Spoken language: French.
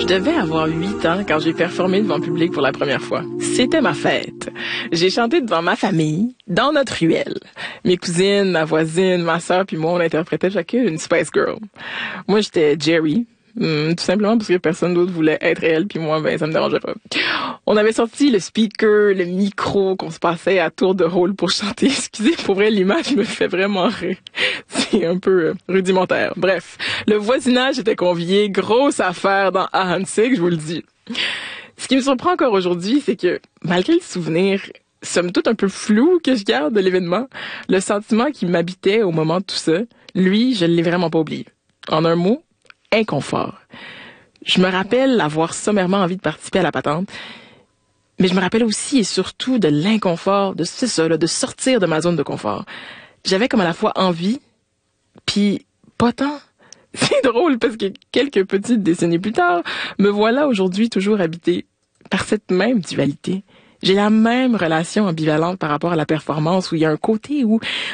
devais avoir 8 ans quand j'ai performé devant le public pour la première fois. C'était ma fête. J'ai chanté devant ma famille, dans notre ruelle. Mes cousines, ma voisine, ma sœur puis moi, on interprétait chacune une Spice Girl. Moi, j'étais Jerry. Tout simplement parce que personne d'autre voulait être elle, puis moi, ça me dérangeait pas. On avait sorti le speaker, le micro qu'on se passait à tour de rôle pour chanter. Excusez, pour vrai, l'image me fait vraiment rire. C'est un peu rudimentaire. Bref, le voisinage était convié, grosse affaire dans Ahansig, je vous le dis. Ce qui me surprend encore aujourd'hui, c'est que, malgré le souvenir, somme toute un peu flou que je garde de l'événement, le sentiment qui m'habitait au moment de tout ça, lui, je l'ai vraiment pas oublié. En un mot, inconfort. Je me rappelle avoir sommairement envie de participer à la patente, mais je me rappelle aussi et surtout de l'inconfort, de sortir de ma zone de confort. J'avais comme à la fois envie, puis pas tant. C'est drôle parce que quelques petites décennies plus tard, me voilà aujourd'hui toujours habité par cette même dualité. J'ai la même relation ambivalente par rapport à la performance où il y a un côté où